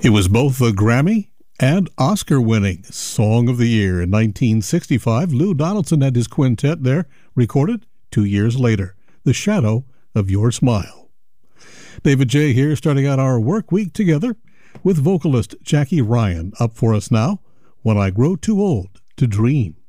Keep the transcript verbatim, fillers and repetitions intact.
It was both a Grammy and Oscar-winning Song of the Year in nineteen sixty-five. Lou Donaldson had his quintet there, recorded two years later, The Shadow of Your Smile. David J. here, starting out our work week together with vocalist Jackie Ryan up for us now, When I Grow Too Old to Dream.